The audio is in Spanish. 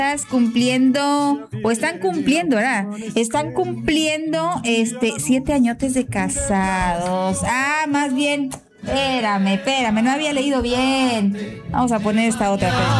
Estás cumpliendo, o están cumpliendo, ¿verdad? Están cumpliendo 7 añotes de casados. Ah, más bien, espérame, no había leído bien. Vamos a poner esta otra.